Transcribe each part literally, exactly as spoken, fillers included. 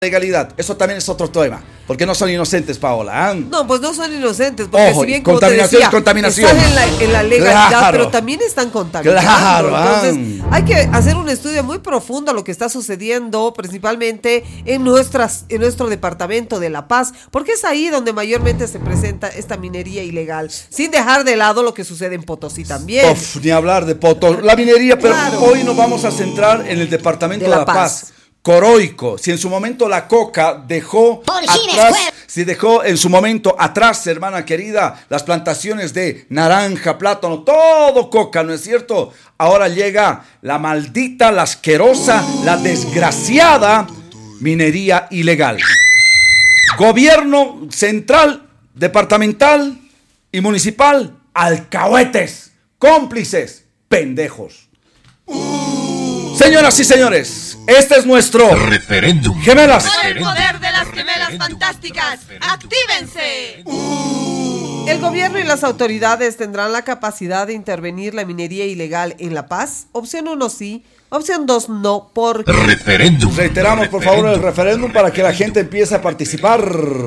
legalidad, eso también es otro tema, porque no son inocentes, Paola. ¿eh? No, pues no son inocentes, porque Ojo, si bien como contaminación te decía, es contaminación. están en la, en la legalidad, Claro. pero también están contaminando. Claro, Entonces, hay que hacer un estudio muy profundo a lo que está sucediendo, principalmente en nuestras, en nuestro departamento de La Paz, porque es ahí donde mayormente se presenta esta minería ilegal, sin dejar de lado lo que sucede en Potosí también. Uf, ni hablar de Potosí, la minería, pero Claro. hoy nos vamos a centrar en el departamento de La, Paz. Paz. Coroico, si en su momento la coca dejó atrás, si dejó en su momento atrás, hermana querida, las plantaciones de naranja, plátano, todo coca, ¿no es cierto? Ahora llega la maldita, la asquerosa, la desgraciada minería ilegal. Gobierno central, departamental y municipal, alcahuetes, cómplices, pendejos. Señoras y señores, este es nuestro referéndum. Gemelas. Por el poder de las gemelas fantásticas, ¡actívense! El gobierno y las autoridades tendrán la capacidad de intervenir la minería ilegal en La Paz. Opción uno sí, opción dos no, porque... Referéndum. Reiteramos por favor el referéndum para que la gente empiece a participar.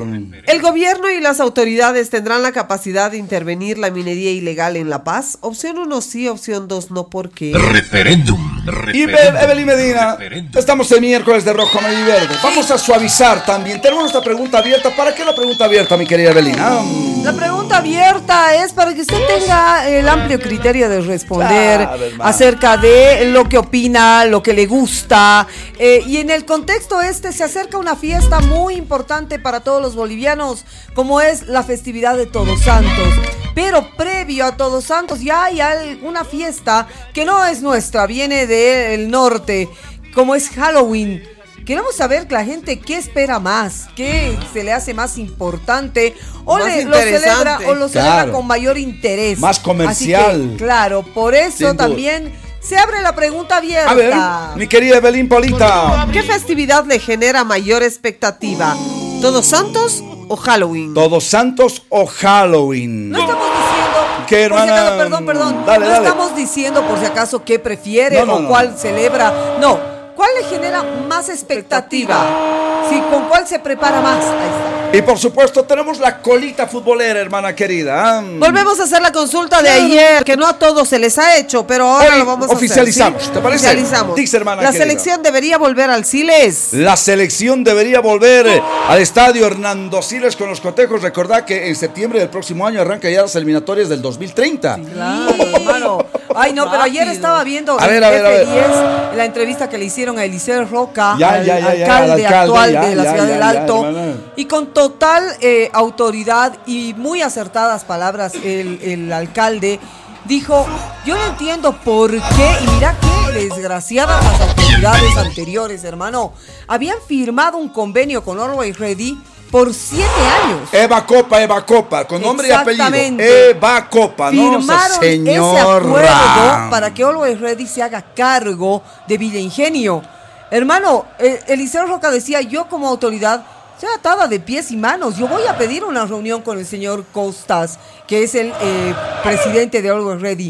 El gobierno y las autoridades tendrán la capacidad de intervenir la minería ilegal en La Paz. Opción uno sí, opción dos no, porque... Referéndum. Y Be- Evelyn Medina, estamos el miércoles de Rojo, Amarillo y Verde. Vamos a suavizar también. Tenemos esta pregunta abierta. ¿Para qué la pregunta abierta, mi querida Evelyn? Ah, La pregunta abierta es para que usted tenga el amplio criterio de responder Claro, hermano. acerca de lo que opina, lo que le gusta. Eh, y en el contexto este se acerca una fiesta muy importante para todos los bolivianos, como es la festividad de Todos Santos. Pero previo a Todos Santos ya hay alguna fiesta que no es nuestra, viene del norte, como es Halloween. Queremos saber la gente qué espera más, qué se le hace más importante, o Más le, lo celebra interesante. o lo celebra Claro. con mayor interés. Más comercial. Así que, claro, por eso Sin duda. también se abre la pregunta abierta. a ver, mi querida Evelyn Polita. ¿Qué festividad le genera mayor expectativa? ¿Todos Santos o Halloween? ¿Todos Santos o Halloween? No estamos diciendo, ¿Qué, por si hermana? acaso, perdón, perdón, Dale, no dale. estamos diciendo por si acaso qué prefiere No, no, o no. cuál celebra, no, ¿cuál le genera más expectativa? Sí, ¿con cuál se prepara más? Ahí está. Y por supuesto tenemos la colita futbolera, hermana querida. Ah, Volvemos a hacer la consulta de Claro. ayer, que no a todos se les ha hecho, pero ahora Hoy lo vamos a oficializamos, hacer. ¿sí? ¿te parece? Oficializamos. Dice, hermana La querida. selección debería volver al Siles. La selección debería volver eh, al estadio Hernando Siles con los cotejos. Recordad que en septiembre del próximo año arranca ya las eliminatorias del dos mil treinta. Claro, hermano. Ay, no, pero ayer Rápido. estaba viendo A en ver, a ver, a ver. F diez la entrevista que le hicieron a Eliseo Roca, Ya, al ya, ya, ya, alcalde, al alcalde, actual ya, de la ya, ciudad ya, del ya, Alto, hermana. y con total eh, autoridad y muy acertadas palabras, el, el alcalde dijo: yo no entiendo por qué, y mira qué desgraciadas las autoridades anteriores, hermano, habían firmado un convenio con Always Ready por siete años. Eva Copa, Eva Copa, con nombre y apellido. Exactamente. Eva Copa, ¿no? Firmaron Esa ese acuerdo señora. para que Always Ready se haga cargo de Villa Ingenio. Hermano, eh, Eliseo Roca decía: yo como autoridad soy atada de pies y manos. Yo voy a pedir una reunión con el señor Costas, que es el eh, presidente de Always Ready.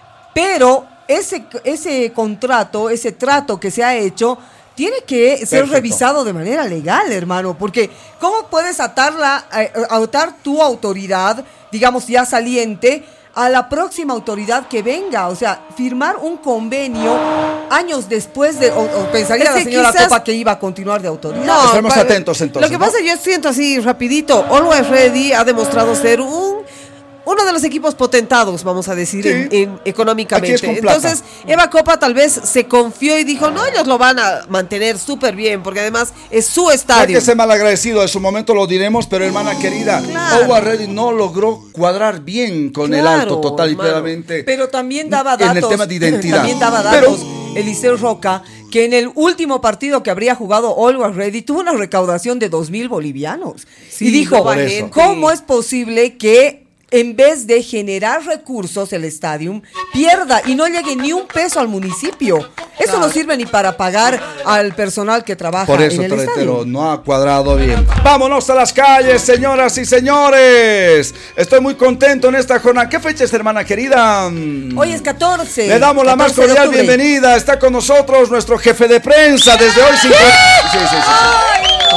Pero ese, ese contrato, ese trato que se ha hecho, tiene que ser Perfecto. revisado de manera legal, hermano, porque ¿cómo puedes atarla, eh, atar tu autoridad, digamos ya saliente, a la próxima autoridad que venga? O sea, firmar un convenio años después de, o, o pensaría Es la que señora quizás- Copa que iba a continuar de autoridad. No, Estemos pa- atentos, entonces, Lo que ¿no? pasa, yo siento así rapidito, Always Ready ha demostrado ser un uno de los equipos potentados, vamos a decir, Sí. en, en- económicamente. Aquí es con plata. Entonces, Eva Copa tal vez se confió y dijo: no, ellos lo van a mantener súper bien, porque además es su No hay estadio. que ser malagradecido, en su momento lo diremos, pero hermana querida, Claro. Always Ready no logró cuadrar bien con el Claro, alto total y hermano. plenamente. Pero también daba en datos. el tema de identidad. También daba Pero- datos Eliseo Roca, que en el último partido que habría jugado Always Ready tuvo una recaudación de dos mil bolivianos. Sí, y dijo: por eso. ¿cómo es posible que en vez de generar recursos, el estadio pierda y no llegue ni un peso al municipio. Eso claro. no sirve ni para pagar al personal que trabaja Por eso, en el estadio. No ha cuadrado bien. Vámonos a las calles, señoras y señores. Estoy muy contento en esta jornada. ¿Qué fecha es, hermana querida? Hoy es catorce. Le damos la más cordial bienvenida. Está con nosotros nuestro jefe de prensa desde hoy. cincuenta... Sí, sí, sí, sí.